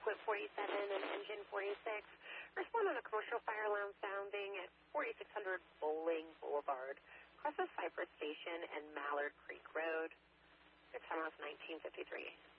Equip 47 and Engine 46. Respond on a commercial fire alarm sounding at 4600 Bowling Boulevard, across the Cypress Station and Mallard Creek Road. Your time was 1953.